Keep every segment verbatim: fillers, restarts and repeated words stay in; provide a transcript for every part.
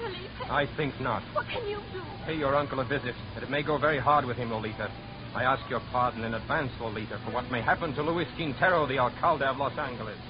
Felipe? I think not. What can you do? Pay your uncle a visit, but it may go very hard with him, Lolita. I ask your pardon in advance, Lolita, for what may happen to Luis Quintero, the alcalde of Los Angeles.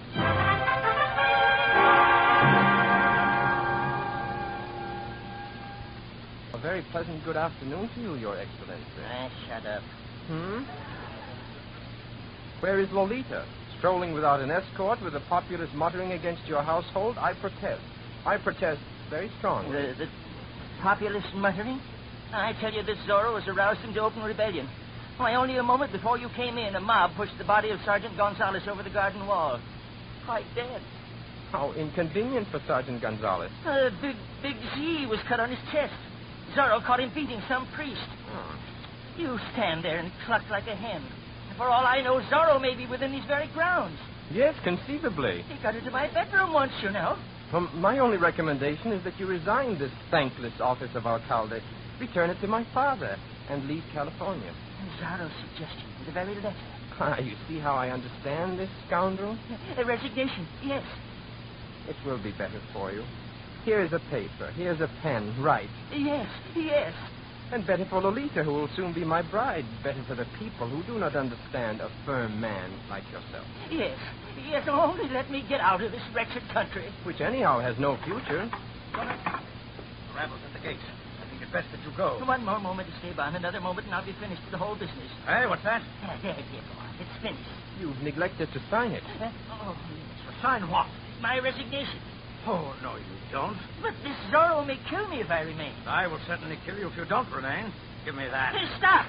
A very pleasant good afternoon to you, Your Excellency. Ah, shut up. Hmm? Where is Lolita? Strolling without an escort, with the populace muttering against your household? I protest. I protest very strongly. The, the populace muttering? I tell you, this Zorro has aroused him to open rebellion. Why, only a moment before you came in, a mob pushed the body of Sergeant Gonzalez over the garden wall. Quite dead. How inconvenient for Sergeant Gonzalez. A big, big Z was cut on his chest. Zorro caught him beating some priest. Oh. You stand there and cluck like a hen. For all I know, Zorro may be within these very grounds. Yes, conceivably. He got into my bedroom once, you know. Um, my only recommendation is that you resign this thankless office of alcalde, return it to my father, and leave California. Zorro's suggestion, the very letter. Ah, you see how I understand this scoundrel? A resignation, yes. It will be better for you. Here is a paper. Here's a pen. Write. Yes, yes. And better for Lolita, who will soon be my bride. Better for the people who do not understand a firm man like yourself. Yes, yes, only let me get out of this wretched country. Which anyhow has no future. Rebels at the gates. I think it's best that you go. One more moment, Esteban. Another moment, and I'll be finished with the whole business. Hey, what's that? Ah, there, dear boy. It's finished. You've neglected to sign it. Uh, oh, yes. Sign what? My resignation. Oh, no, you don't. But this Zorro may kill me if I remain. I will certainly kill you if you don't remain. Give me that. Hey, stop!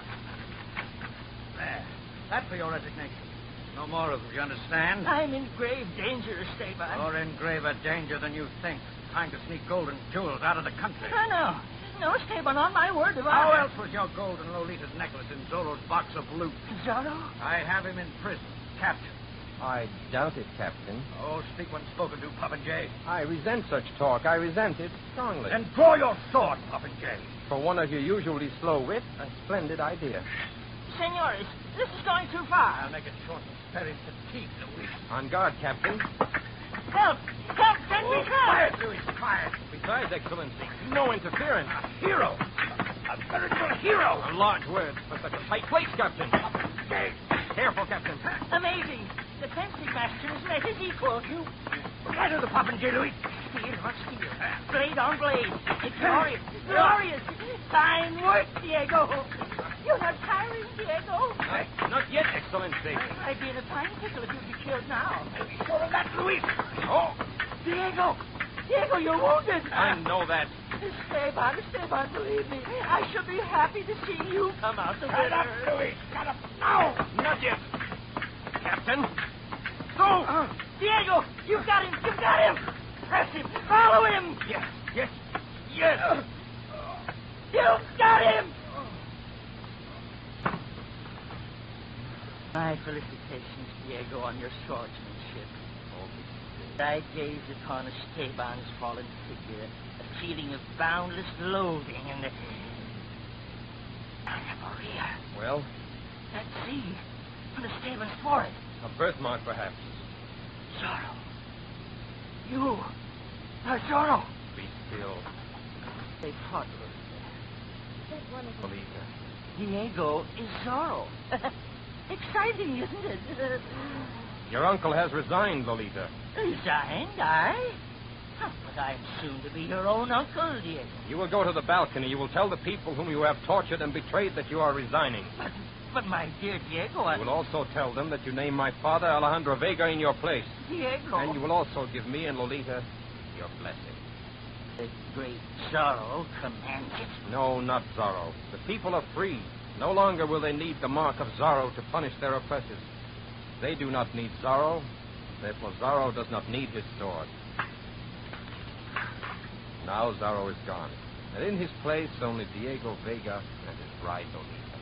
There. That's for your resignation. No more of it, you understand? I'm in grave danger, Esteban. You're in graver danger than you think. Trying to sneak gold and jewels out of the country. No, no. No, Esteban, on my word of How honor. else was your gold and Lolita's necklace in Zorro's box of loot? Zorro? I have him in prison, captured. I doubt it, Captain. Oh, speak when spoken to, Popinjay. I resent such talk. I resent it strongly. Then draw your sword, Popinjay. For one of your usually slow wit, a splendid idea. Senores, this is going too far. I'll make it short and spare his teeth, Luis. On guard, Captain. Help! Help! Send me Oh, help! quiet, Luis, quiet. Besides, Excellency, no interference. A hero. A veritable hero. A large word for such a tight place, Captain. Popinjay. Careful, Captain. Amazing. The fencing master has met his equal. You right of the Popinjay, Luis. Steel on steel. Blade on blade. It's glorious. Glorious. Fine work, Diego. You're not tiring, Diego. Uh, not yet, Excellency. I'd be in a fine pickle if you'd be killed now. Be sure of that, Luis. Oh, Diego. Diego, you're wounded. I know that. Esteban, Esteban, believe me. I shall be happy to see you come out the Shut up, winner. Luis. Shut up now. Not yet. Captain. Go! Uh, Diego, you've got him. You've got him. Press him. Follow him. Yes, yes, yes. You've got him. My felicitations, Diego, on your swordsmanship. I gaze upon Esteban's fallen figure, a feeling of boundless loathing, and the... Ana Maria. Well, That Z on Esteban's forehead. a birthmark, perhaps. Zorro. You are Zorro. Be still. They fought Lolita. Diego is Zorro. Exciting, isn't it? Your uncle has resigned, Lolita. Resigned, I? Huh, but I'm soon to be your own uncle, Diego. You will go to the balcony. You will tell the people whom you have tortured and betrayed that you are resigning. But, but my dear Diego, I... You will also tell them that you name my father, Alejandro Vega, in your place. Diego... And you will also give me and Lolita your blessing. The great Zorro commands it. No, not Zorro. The people are free. No longer will they need the mark of Zorro to punish their oppressors. They do not need Zorro. Therefore, Zorro does not need his sword. Now Zorro is gone. And in his place, only Diego Vega and his bride Lolita.